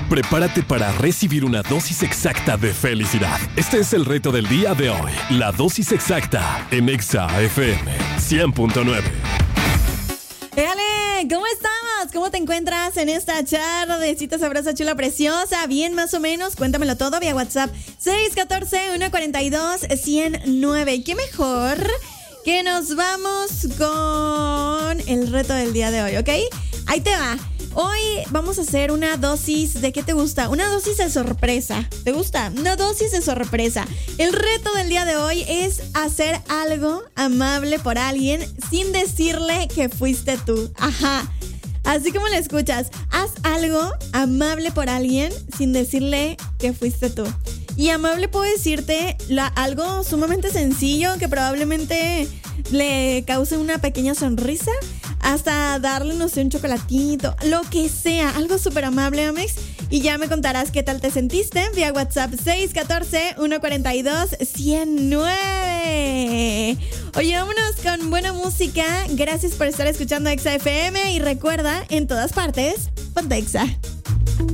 Prepárate para recibir una dosis exacta de felicidad. Este es el reto del día de hoy. La dosis exacta en Exa FM 100.9. ¡Éale! ¿Cómo estamos? ¿Cómo te encuentras en esta tardecita sabrosa, chula, preciosa? Bien, más o menos. Cuéntamelo todo vía WhatsApp 614-142-109. ¿Qué mejor que nos vamos con el reto del día de hoy, ok? Ahí te va. Hoy vamos a hacer una dosis de ¿qué te gusta? Una dosis de sorpresa. ¿Te gusta? Una dosis de sorpresa. El reto del día de hoy es hacer algo amable por alguien sin decirle que fuiste tú. Ajá. Así como lo escuchas, haz algo amable por alguien sin decirle que fuiste tú. Y amable puedo decirte algo sumamente sencillo que probablemente le cause una pequeña sonrisa, hasta darle, no sé, un chocolatito, lo que sea, algo súper amable, Amex. Y ya me contarás qué tal te sentiste vía WhatsApp 614-142-109. Oye, vámonos con buena música. Gracias por estar escuchando Exa FM y recuerda, en todas partes, ponte Exa.